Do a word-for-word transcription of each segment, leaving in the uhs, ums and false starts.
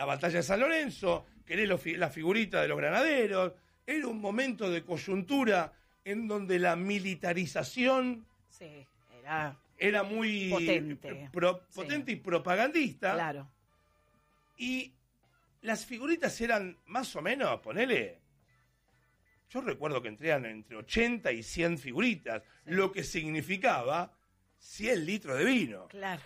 la batalla de San Lorenzo, querés los, la figurita de los granaderos. Era un momento de coyuntura en donde la militarización sí, era, era muy potente, pro, potente sí. y propagandista. Claro. Y las figuritas eran más o menos, ponele, yo recuerdo que entraban entre ochenta y cien figuritas, sí. lo que significaba cien litros de vino. Claro.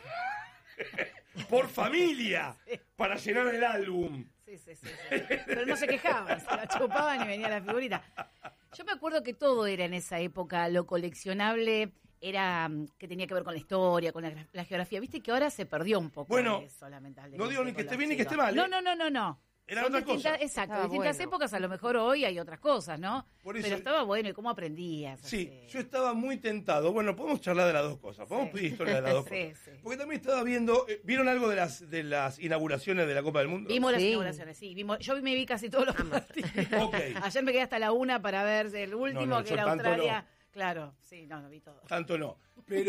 Por familia, sí. para llenar el álbum. Sí, sí, sí, sí. Pero no se quejaban, se la chupaban y venía la figurita. Yo me acuerdo que todo era en esa época, lo coleccionable era que tenía que ver con la historia, con la, la geografía. Viste que ahora se perdió un poco bueno, eso, lamentablemente. No digo ni que esté bien ni que esté mal. ¿eh? No, no, no, no, no. Era otra cosa. Exacto, estaba distintas bueno. épocas, a lo mejor hoy hay otras cosas, ¿no? Por eso, pero estaba bueno, ¿y cómo aprendías? Sí, así? yo estaba muy tentado. Bueno, podemos charlar de las dos cosas, podemos sí. pedir historia de las dos sí, cosas. Sí. Porque también estaba viendo, ¿vieron algo de las de las inauguraciones de la Copa del Mundo? Vimos las sí. inauguraciones, sí. Vimos, yo me vi casi todos los partidos. Okay. Ayer me quedé hasta la una para ver el último, no, no, que era tanto Australia. No. Claro, sí, no, no vi todo. Tanto no.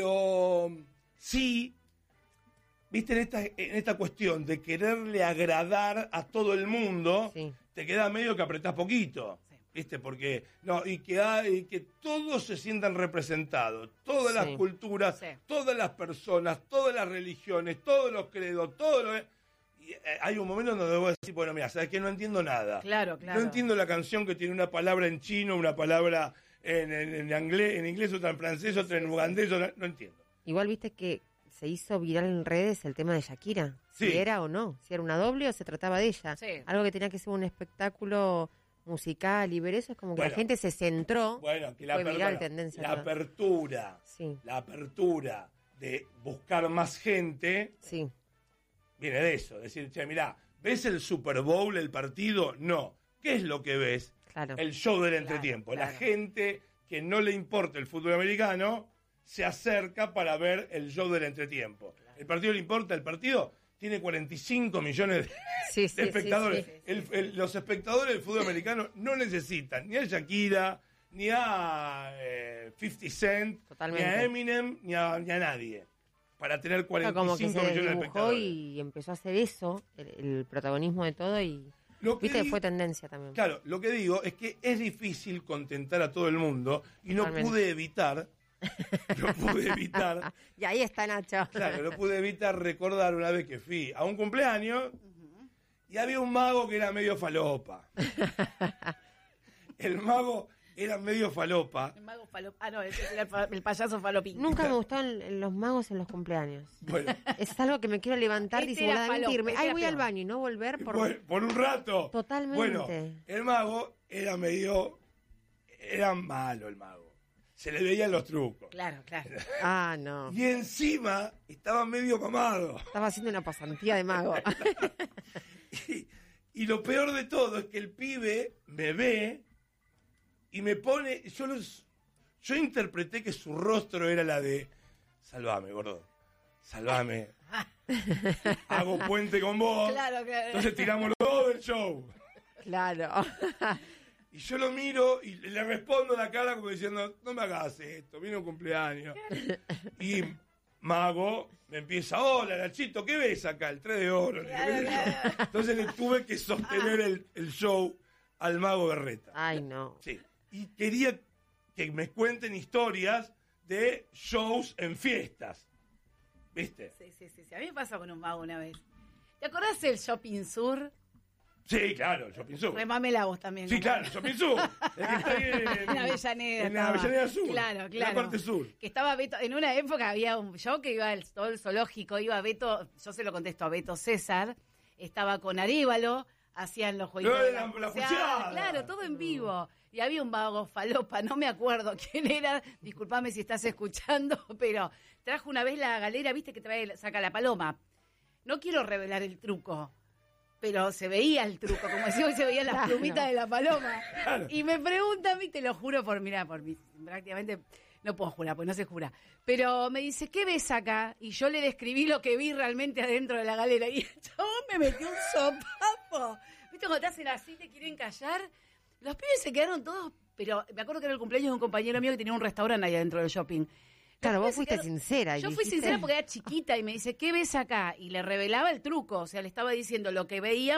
Pero sí, viste, en esta, en esta cuestión de quererle agradar a todo el mundo, Sí. te queda medio que apretás poquito. Sí. ¿Viste? Porque, no, y que, hay, que todos se sientan representados, todas Sí. las culturas, Sí. todas las personas, todas las religiones, todos los credos, todos los... Y, eh, hay un momento donde debo decir, bueno, mira, ¿sabes qué? No entiendo nada. Claro, claro. No entiendo la canción que tiene una palabra en chino, una palabra en, en, en, inglés, en inglés, otra en francés, otra en ugandés, otra... no entiendo. Igual viste que se hizo viral en redes el tema de Shakira. Sí. Si era o no, si era una doble o se trataba de ella. Sí. Algo que tenía que ser un espectáculo musical y ver eso es como que Bueno. la gente se centró. Bueno, que la, fue aper- viral bueno, tendencia. la ¿no? apertura, Sí. la apertura de buscar más gente Sí. viene de eso. Decir, che, mirá, ¿ves el Super Bowl, el partido? No. ¿Qué es lo que ves? Claro. El show del Claro, entretiempo. claro. La gente que no le importa el fútbol americano se acerca para ver el show del entretiempo. ¿El partido le importa? El partido tiene cuarenta y cinco millones de, Sí, de sí, espectadores. sí, sí, El- el- los espectadores del fútbol americano no necesitan ni a Shakira, ni a eh, cincuenta Cent, Totalmente. ni a Eminem, ni a, ni a nadie para tener Claro, cuarenta y como que cinco se millones de dibujó espectadores. y empezó a hacer eso, el, el protagonismo de todo y Lo que viste que di- fue tendencia también. Claro, lo que digo es que es difícil contentar a todo el mundo y no Totalmente. pude evitar, no pude evitar, Y ahí está Nacho. claro, no pude evitar recordar una vez que fui a un cumpleaños y había un mago que era medio falopa. El mago era medio falopa. El mago falop... Ah, no, ese era el, fa- el payaso falopín. Nunca me gustaron los magos en los cumpleaños. Bueno, Es algo que me quiero levantar Este era disimuladamente falopa, y irme. este Ay, era voy al peor. baño y no volver por... por, por un rato. Totalmente. Bueno, el mago era medio, era malo el mago. Se le veían los trucos. Claro, claro. Ah, no. Y encima estaba medio mamado. Estaba haciendo una pasantía de mago. Y, y lo peor de todo es que el pibe me ve y me pone. Yo los, yo interpreté que su rostro era la de salvame, gordo. Salvame. Hago puente con vos. Claro, claro. Entonces tiramos los dos del show. Claro. Y yo lo miro y le respondo la cara como diciendo, no me hagas esto, viene un cumpleaños. Y Mago me empieza, hola Nachito, ¿qué ves acá? El tres de oro. Claro, claro. Entonces le tuve que sostener el, el show al Mago Berreta. Ay, no. Sí. Y quería que me cuenten historias de shows en fiestas. ¿Viste? Sí, sí, sí, sí. A mí me pasó con un mago una vez. ¿Te acordás del Shopping Sur? Sí, claro, yo pienso. Remamela vos también. Sí, ¿no? claro, yo pienso. El que está ahí en, En Avellaneda. En la estaba. Avellaneda Sur. Claro, En claro. la parte sur. Que estaba Beto. En una época había un show que iba el, todo el zoológico, iba Beto, yo se lo contesto a Beto César, estaba con Arévalo, hacían los jueguitos. No, de la- la pulseada, pulseada. Claro, todo en vivo. Y había un vago falopa, no me acuerdo quién era, discúlpame si estás escuchando, pero trajo una vez la galera, viste que trae, saca la paloma. No quiero revelar el truco. Pero se veía el truco, como decía, se veían las Claro. plumitas de la paloma. Claro. Y me preguntan, y te lo juro por, mirá, por mi, prácticamente, no puedo jurar, pues no se jura. Pero me dice, ¿qué ves acá? Y yo le describí lo que vi realmente adentro de la galera. Y el chabón me metió un sopapo. ¿Viste cuando te hacen así, te quieren callar? Los pibes se quedaron todos, pero me acuerdo que era el cumpleaños de un compañero mío que tenía un restaurante ahí adentro del shopping. Claro, Los vos pibes se fuiste quedaron- sincera. y Yo fui dijiste- sincera porque era chiquita y me dice, ¿qué ves acá? Y le revelaba el truco, o sea, le estaba diciendo lo que veía